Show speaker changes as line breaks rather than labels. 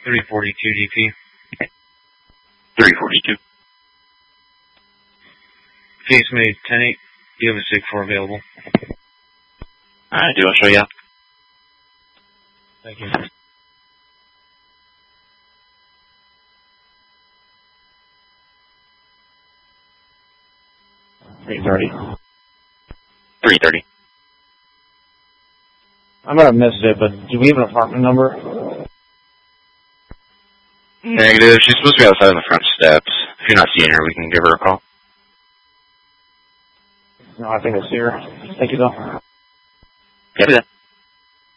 342 DP.
342.
Case made 10-8. Do you have a SIG-4 available?
I do. I'll show you.
Thank you.
$330.
330.
I might have missed it, but do we have an apartment number?
Negative. She's supposed to be outside on the front steps. If you're not seeing her, we can give her a call.
No, I think I see her. Thank you, though.
Copy that.